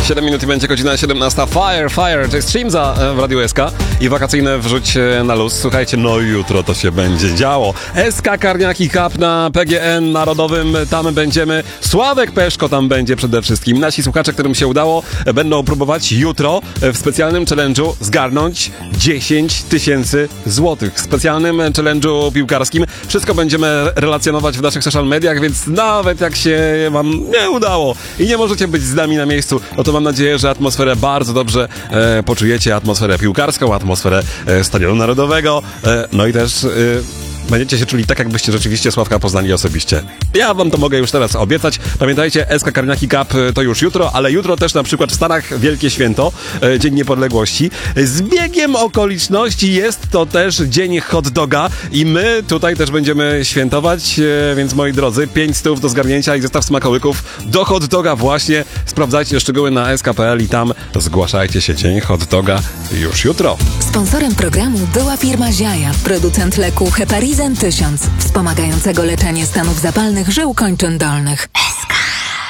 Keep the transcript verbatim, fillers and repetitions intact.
siedem minut i będzie godzina siedemnasta. Fire, fire, to jest Shimza w Radiu S K i wakacyjne wrzuć na luz. Słuchajcie, no jutro to się będzie działo. S K Karniaki Cup na P G N Narodowym, tam będziemy. Sławek Peszko tam będzie przede wszystkim. Nasi słuchacze, którym się udało, będą próbować jutro w specjalnym challenge'u zgarnąć dziesięć tysięcy złotych. W specjalnym challenge'u piłkarskim. Wszystko będziemy relacjonować w naszych social mediach, więc nawet jak się wam nie udało i nie możecie być z nami na miejscu, no to mam nadzieję, że atmosferę bardzo dobrze e, poczujecie, atmosferę piłkarską, atmosferę e, Stadionu Narodowego, e, no i też e, będziecie się czuli tak, jakbyście rzeczywiście Sławka poznali osobiście. Ja wam to mogę już teraz obiecać. Pamiętajcie, S K Karniaki Cup to już jutro, ale jutro też na przykład w Stanach Wielkie Święto, e, Dzień Niepodległości. Z biegiem okoliczności jest to też Dzień Hot Doga i my tutaj też będziemy świętować, e, więc moi drodzy, pięć stów do zgarnięcia i zestaw smakołyków do Hot Doga właśnie. Sprawdzajcie szczegóły na s k kropka p l i tam zgłaszajcie się. Dzień Hot Doga już jutro. Sponsorem programu była firma Ziaja, producent leku Heparizan tysiąc, wspomagającego leczenie stanów zapalnych żył kończyn dolnych.